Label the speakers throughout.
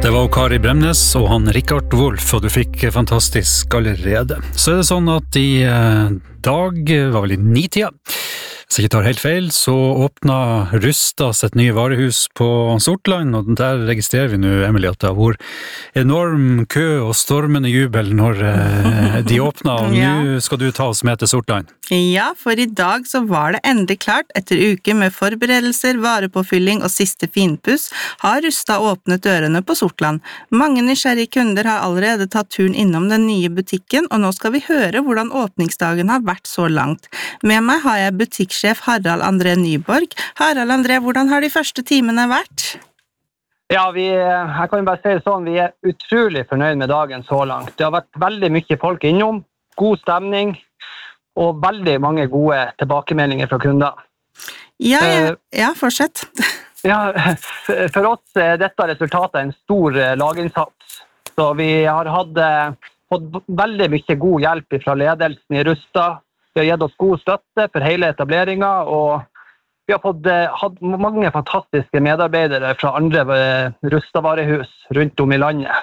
Speaker 1: Det var Kari Bremnes og han Rikard Wolff, og du fikk fantastisk allerede. Så det sånn at i dag, var vel i 9-tida, hvis jeg ikke tar helt feil, så åpnet Rusta sitt nye varehus på Sortland, og der registrerer vi nå, Emily, at det har vært enorm kø og stormende jubel når de åpnet, og nå skal du ta oss med til Sortland.
Speaker 2: Ja, for i dag så var det endelig klart. Etter uker med forberedelser, varepåfylling og siste finpuss, har Rusta åpnet dørene på Sortland. Mange nysgjerrige kunder har allerede tatt turen innom den nye butikken, og nå skal vi høre hvordan åpningsdagen har vært så langt. Med meg har jeg butikksjef Harald André Nyborg. Harald André, hvordan har de første timene vært?
Speaker 3: Ja, jeg kan jo bare si det sånn, vi er utrolig fornøyd med dagen så langt. Det har vært veldig mye folk innom, god stemning, og veldig mange gode tilbakemeldinger fra kunder.
Speaker 2: Ja, fortsett.
Speaker 3: Ja, for oss er dette resultatet en stor laginnsats. Så vi har fått veldig mye god hjelp fra ledelsen i Rusta. Vi har gitt oss god støtte for hele etableringen, og vi har hatt mange fantastiske medarbeidere fra andre Rusta-varehus rundt om i landet.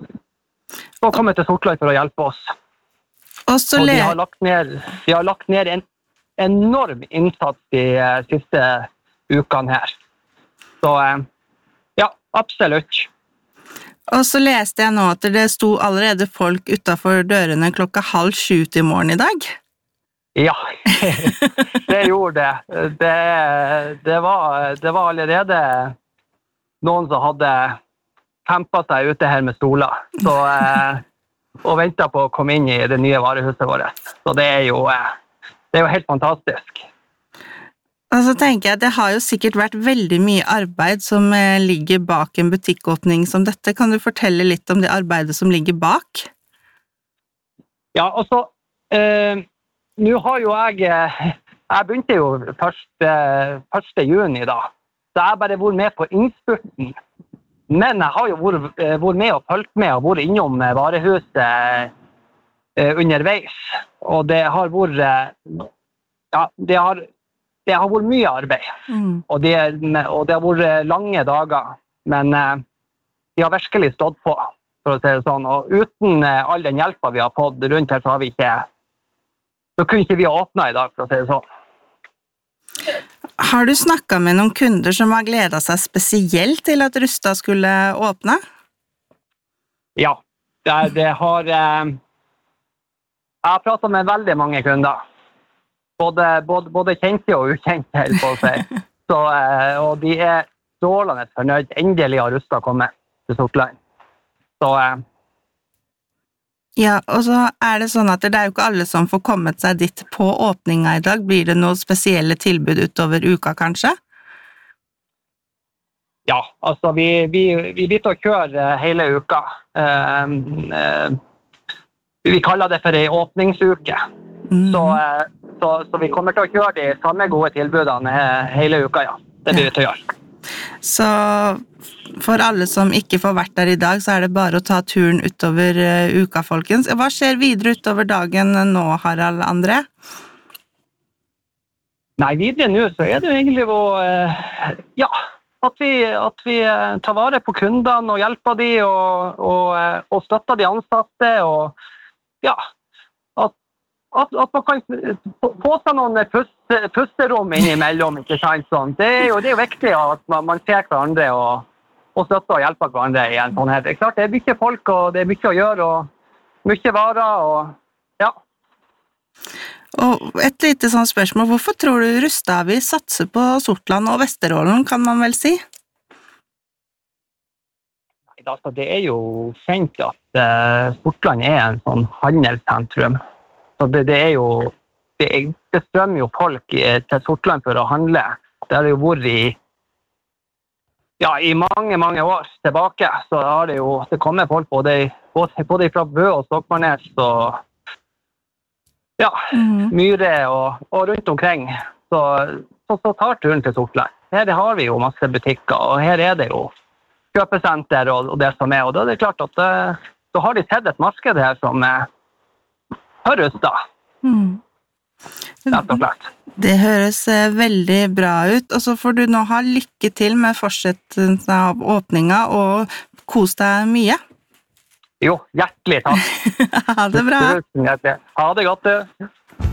Speaker 3: Og kommet til Sortland for å hjelpe oss. Og de har lagt ned en enorm innsats de siste ukene her. Så ja, absolutt.
Speaker 2: Og så leste jeg nå at det sto allerede folk utenfor dørene 6:30 til morgen i dag.
Speaker 3: Ja, det gjorde det. Det var allerede noen som hadde kjempet seg ute her med stoler. Så og ventet på å komme inn i det nye varehuset vårt. Så det er jo helt fantastisk.
Speaker 2: Og så tenker jeg at det har jo sikkert vært veldig mye arbeid som ligger bak en butikkåpning som dette. Kan du fortelle litt om det arbeidet som ligger bak?
Speaker 3: Ja, altså, nå har jo jeg begynte jo 1. juni da, så jeg bare vært med på innspurten. Men jeg har jo vært med og fulgt med og vært innom varehuset underveis. Og det har vært, ja, det har vært mye arbeid. Og det har vært lange dager. Men de har virkelig stått på, for å si det sånn. Og uten all den hjelpen vi har fått rundt her, så kunne ikke vi åpne i dag, for å si det sånn.
Speaker 2: Har du snakket med noen kunder som har gledet seg spesielt til at Rusta skulle åpne?
Speaker 3: Ja, jeg har pratet med veldig mange kunder. Både kjente og ukjente, helt på å si. Og de er strålende fornøyd. Endelig har Rusta kommet til Sortland. Så
Speaker 2: ja, og så er det sånn at det er jo ikke alle som får kommet seg dit på åpninga i dag. Blir det noen spesielle tilbud utover uka, kanskje?
Speaker 3: Ja, altså vi blir til å kjøre hele uka. Vi kaller det for en åpningsuke. Så vi kommer til å kjøre de samme gode tilbudene hele uka, ja. Det blir vi til å gjøre.
Speaker 2: Så for alle som ikke får vært der i dag, så er det bare å ta turen utover uka, folkens. Hva skjer videre utover dagen nå, Harald André?
Speaker 3: Nei, videre nå så er det jo egentlig at vi tar vare på kundene og hjelper de og støtter de ansatte, og ja, at man kan få seg noen pusterom innimellom, ikke sant, sånn. Det er jo viktig at man ser hverandre og støtter og hjelper hverandre i en sånn her. Det er klart, det er mye folk, og det er mye å gjøre, og mye varer, og ja.
Speaker 2: Og et lite sånn spørsmål, hvorfor tror du Rusta vil satse på Sortland og Vesterålen, kan man vel si?
Speaker 3: Altså, det er jo kjent at Sortland er en sånn handelssentrum. Så det er jo, det strømmer jo folk til Sortland for å handle. Det har jo vært i mange år tilbake, så har det kommet folk både fra Bø og Stokmarknes, og ja, Myre og rundt omkring. Så tar turen til Sortland. Her har vi jo masse butikker, og her er det jo kjøpesenter og det som er. Og da er det klart at så har de sett et marked her som Rusta. Rett og slett.
Speaker 2: Det høres veldig bra ut, og så får du nå ha lykke til med fortsettelsen av åpninga og kos deg mye.
Speaker 3: Jo, hjertelig takk.
Speaker 2: Ha det bra.
Speaker 3: Tusen hjertelig. Ha det godt, du.